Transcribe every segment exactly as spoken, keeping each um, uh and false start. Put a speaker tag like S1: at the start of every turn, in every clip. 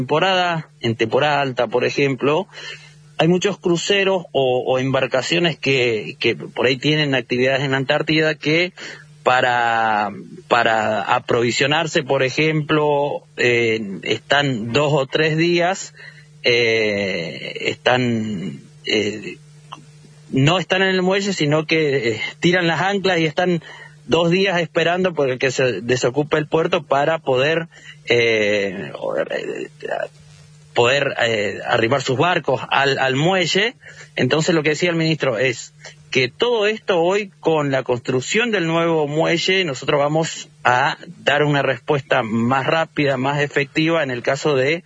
S1: temporada, en temporada alta, por ejemplo, hay muchos cruceros o, o embarcaciones que, que por ahí tienen actividades en la Antártida que para, para aprovisionarse, por ejemplo, eh, están dos o tres días, eh, están eh, no están en el muelle, sino que eh, tiran las anclas y están dos días esperando por el que se desocupe el puerto para poder eh, poder eh, arribar sus barcos al, al muelle. Entonces lo que decía el ministro es que todo esto hoy, con la construcción del nuevo muelle, nosotros vamos a dar una respuesta más rápida, más efectiva en el caso de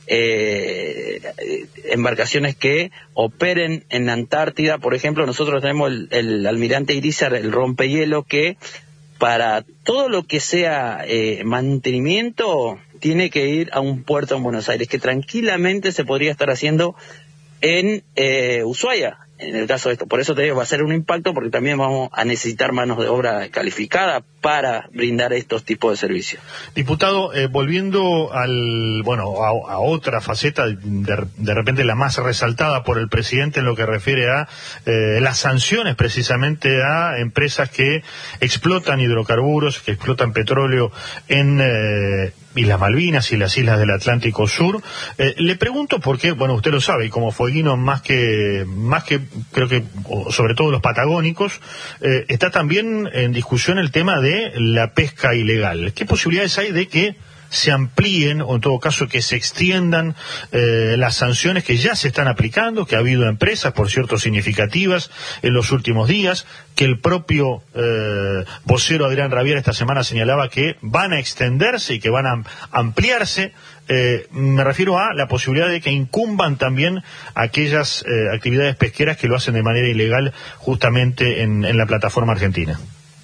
S1: eh, embarcaciones que operen en la Antártida. Por ejemplo, nosotros tenemos el, el almirante Irizar, el rompehielo, que para todo lo que sea eh, mantenimiento tiene que ir a un puerto en Buenos Aires, que tranquilamente se podría estar haciendo en eh, Ushuaia, en el caso de esto. Por eso te digo, va a ser un impacto, porque también vamos a necesitar manos de obra calificada para brindar estos tipos de servicios.
S2: Diputado, eh, volviendo al bueno a, a otra faceta, de, de repente la más resaltada por el presidente en lo que refiere a eh, las sanciones precisamente a empresas que explotan hidrocarburos, que explotan petróleo en eh, Islas Malvinas y las islas del Atlántico Sur. Eh, le pregunto porque, bueno, usted lo sabe, y como fueguino más que, más que creo que, sobre todo los patagónicos, eh, está también en discusión el tema de la pesca ilegal. ¿Qué posibilidades hay de que se amplíen, o en todo caso que se extiendan eh, las sanciones que ya se están aplicando, que ha habido empresas, por cierto, significativas en los últimos días, que el propio eh, vocero Adrián Rabier esta semana señalaba que van a extenderse y que van a ampliarse? Eh, me refiero a la posibilidad de que incumban también aquellas eh, actividades pesqueras que lo hacen de manera ilegal justamente en, en la plataforma argentina.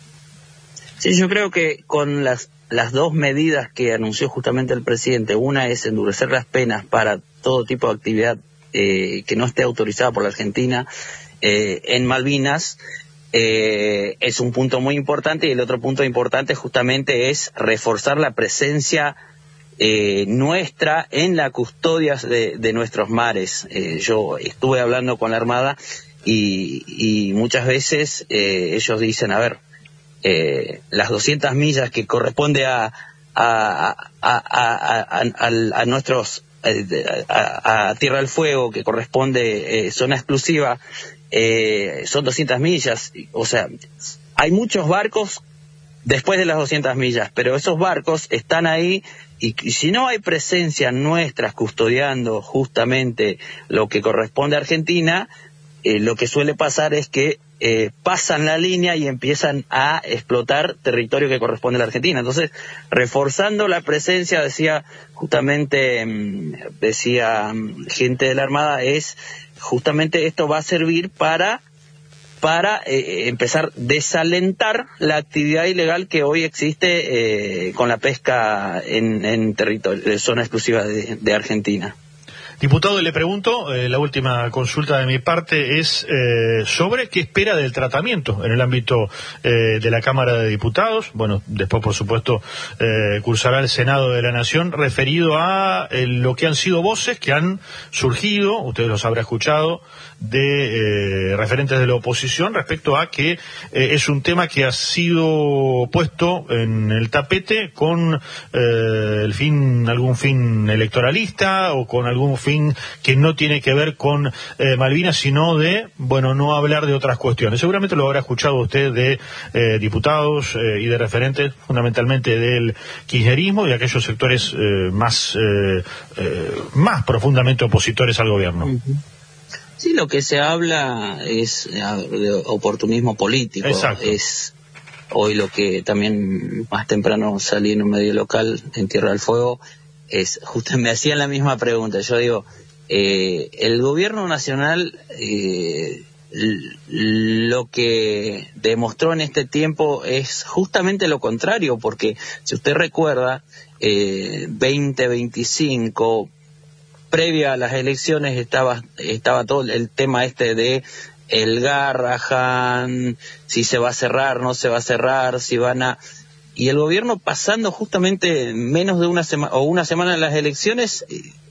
S1: Sí, yo creo que con las las dos medidas que anunció justamente el presidente, una es endurecer las penas para todo tipo de actividad eh, que no esté autorizada por la Argentina eh, en Malvinas, eh, es un punto muy importante, y el otro punto importante justamente es reforzar la presencia eh, nuestra en la custodia de, de nuestros mares. Eh, yo estuve hablando con la Armada y, y muchas veces eh, ellos dicen, a ver, Eh, las doscientas millas que corresponde a a, a, a, a, a, a nuestros a, a Tierra del Fuego, que corresponde eh, zona exclusiva, eh, son doscientas millas. O sea, hay muchos barcos después de las doscientas millas, pero esos barcos están ahí, y, y si no hay presencia nuestra custodiando justamente lo que corresponde a Argentina, eh, lo que suele pasar es que Eh, pasan la línea y empiezan a explotar territorio que corresponde a la Argentina. Entonces, reforzando la presencia, decía justamente, decía gente de la Armada, es justamente esto va a servir para para eh, empezar a desalentar la actividad ilegal que hoy existe eh, con la pesca en, en territorio, en zona exclusiva de, de Argentina.
S2: Diputado, le pregunto, eh, la última consulta de mi parte es eh, sobre qué espera del tratamiento en el ámbito eh, de la Cámara de Diputados. Bueno, después, por supuesto, eh, cursará el Senado de la Nación, referido a eh, lo que han sido voces que han surgido, ustedes los habrán escuchado, de eh, referentes de la oposición respecto a que eh, es un tema que ha sido puesto en el tapete con eh, el fin, algún fin electoralista o con algún fin que no tiene que ver con eh, Malvinas, sino de, bueno, no hablar de otras cuestiones. Seguramente lo habrá escuchado usted de eh, diputados eh, y de referentes fundamentalmente del kirchnerismo y de aquellos sectores eh, más, eh, eh, más profundamente opositores al gobierno. Uh-huh.
S1: Sí, lo que se habla es de oportunismo político.
S2: Exacto.
S1: Es hoy lo que también más temprano salí en un medio local en Tierra del Fuego, es justo me hacían la misma pregunta. Yo digo, eh, el gobierno nacional eh, lo que demostró en este tiempo es justamente lo contrario, porque si usted recuerda, eh, veinte veinticinco, previa a las elecciones, estaba estaba todo el tema este de el Garrahan, si se va a cerrar, no se va a cerrar, si van a... Y el gobierno, pasando justamente menos de una semana o una semana de las elecciones,